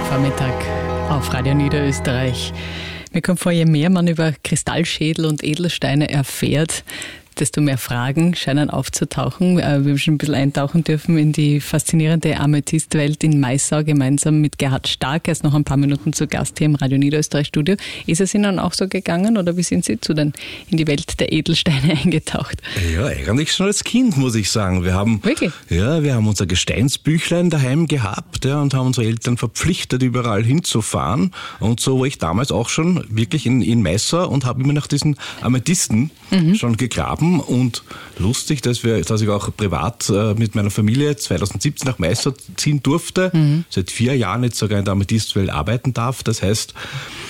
Vormittag auf Radio Niederösterreich. Mir kommt vor, je mehr man über Kristallschädel und Edelsteine erfährt, desto mehr Fragen scheinen aufzutauchen. Wir haben schon ein bisschen eintauchen dürfen in die faszinierende Amethystwelt in Maissau gemeinsam mit Gerhard Stark. Er ist noch ein paar Minuten zu Gast hier im Radio Niederösterreich Studio. Ist es Ihnen auch so gegangen oder wie sind Sie in die Welt der Edelsteine eingetaucht? Ja, eigentlich schon als Kind, muss ich sagen. Wirklich? Ja, wir haben unser Gesteinsbüchlein daheim gehabt, ja, und haben unsere Eltern verpflichtet, überall hinzufahren. Und so war ich damals auch schon wirklich in Maissau und habe immer nach diesen Amethysten schon gegraben. Und lustig, dass ich auch privat mit meiner Familie 2017 nach Maissau ziehen durfte. Seit 4 Jahren jetzt sogar in der Amethystwelt arbeiten darf. Das heißt,